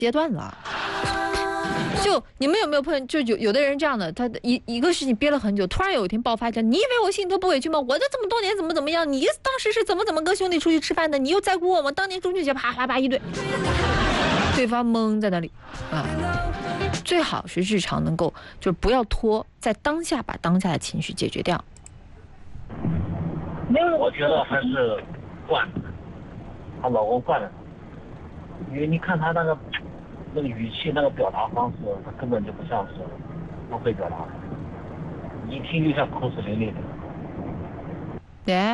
阶段了。就你们有没有朋友，就有的人这样的，他一个事情憋了很久，突然有一天爆发讲，你以为我心头不委屈吗？我这么多年怎么样？你当时是怎么跟兄弟出去吃饭的？你又在乎我吗？当年中秋节啪啪啪一堆，对方懵在那里啊。最好是日常能够就不要拖，在当下把当下的情绪解决掉。 我觉得还是惯，她老公惯了她，因为你看她那个语气、那个表达方式，她根本就不像是不会表达，一听就像口齿伶俐的。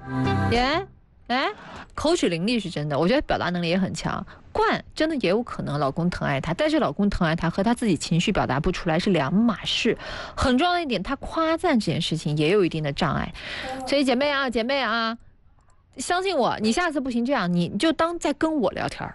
口齿伶俐是真的，我觉得表达能力也很强。惯真的也有可能老公疼爱她，但是老公疼爱她和她自己情绪表达不出来是两码事。很重要的一点，她夸赞这件事情也有一定的障碍。所以姐妹啊，相信我，你下次不行这样，你就当在跟我聊天。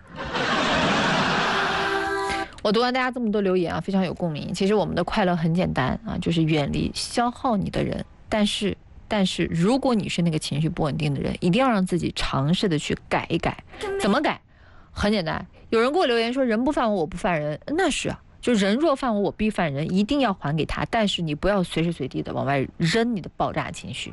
我读完大家这么多留言啊，非常有共鸣。其实我们的快乐很简单啊，就是远离消耗你的人。但是如果你是那个情绪不稳定的人，一定要让自己尝试的去改一改。怎么改？很简单，有人给我留言说人不犯我，我不犯人，那是啊，就人若犯我，我必犯人，一定要还给他，但是你不要随时随地的往外扔你的爆炸情绪。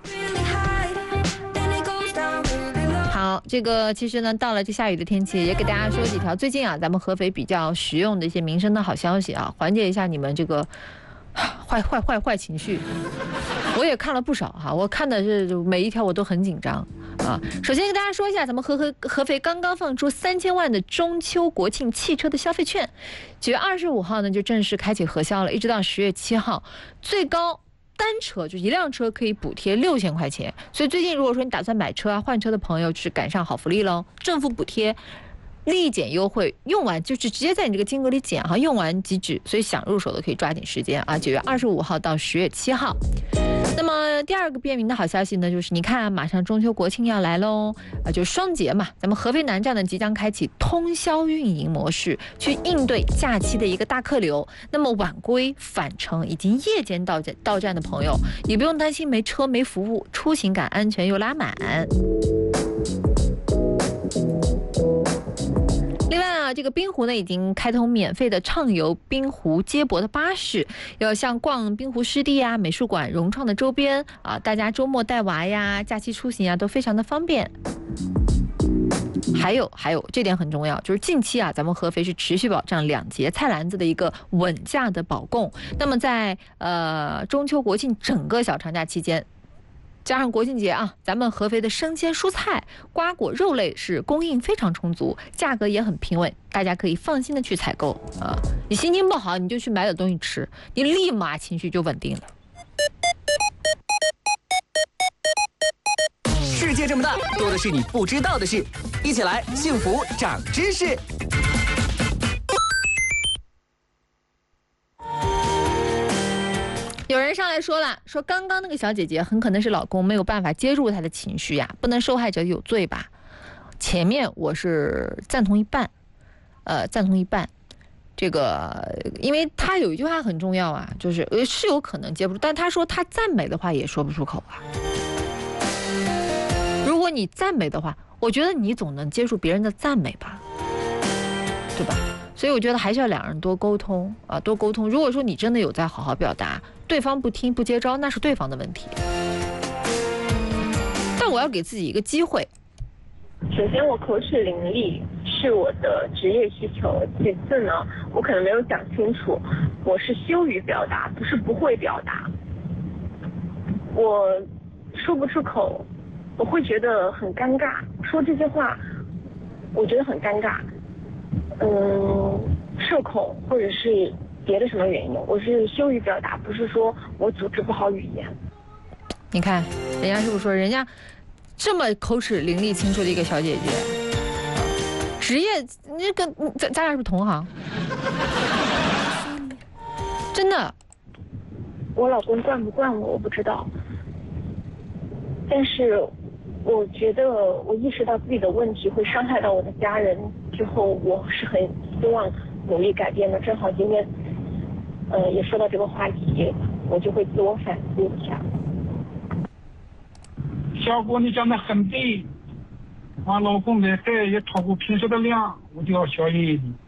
好，这个其实呢，到了这下雨的天气，也给大家说几条最近啊，咱们合肥比较实用的一些民生的好消息啊，缓解一下你们这个坏情绪。我也看了不少哈，我看的是每一条我都很紧张啊。首先跟大家说一下，咱们合肥刚刚放出3000万的中秋国庆汽车的消费券，9月25号呢就正式开启核销了，一直到10月7号，最高单车就一辆车可以补贴6000块钱。所以最近如果说你打算买车啊换车的朋友，就是赶上好福利喽，政府补贴。立减优惠用完就是直接在你这个金额里减哈，用完即止，所以想入手的可以抓紧时间啊！9月25号到10月7号。那么第二个便民的好消息呢，就是你看马上中秋国庆要来喽啊，就双节嘛，咱们合肥南站呢即将开启通宵运营模式，去应对假期的一个大客流。那么晚归、返程以及夜间到站的朋友，也不用担心没车没服务，出行感安全又拉满。另外啊，这个滨湖呢已经开通免费的畅游滨湖接驳的巴士，有像逛滨湖湿地啊、美术馆、融创的周边啊，大家周末带娃呀、假期出行啊都非常的方便。还有，这点很重要，就是近期啊，咱们合肥是持续保障2节菜篮子的一个稳价的保供。那么在中秋国庆整个小长假期间，加上国庆节啊，咱们合肥的生鲜蔬菜、瓜果、肉类是供应非常充足，价格也很平稳，大家可以放心的去采购啊。你心情不好，你就去买点东西吃，你立马情绪就稳定了。 世界这么大，多的是你不知道的事，一起来幸福长知识。 有人上来说了，说刚刚那个小姐姐很可能是老公没有办法接住她的情绪呀，不能受害者有罪吧？前面我是赞同一半，这个，因为他有一句话很重要啊，就是是有可能接不住，但他说他赞美的话也说不出口啊。如果你赞美的话，我觉得你总能接住别人的赞美吧，对吧？所以我觉得还是要两人多沟通啊，多沟通。如果说你真的有在好好表达，对方不听不接招，那是对方的问题。但我要给自己一个机会。 首先，我口齿伶俐是我的职业需求。其次呢，我可能没有讲清楚，我是羞于表达，不是不会表达。我说不出口，我会觉得很尴尬。说这些话，我觉得很尴尬。社恐或者是别的什么原因，我是羞于表达，不是说我组织不好语言。 你看，人家是不是说人家这么口齿伶俐清楚的一个小姐姐，职业那个咱俩是不是同行？真的。 我老公惯不惯我，我不知道。但是我觉得我意识到自己的问题会伤害到我的家人之后，我是很希望努力改变的。正好今天也说到这个话题，我就会自我反思一下。 小姑，你讲的很对，俺老公的孩也超过平时的量，我就要小心一点。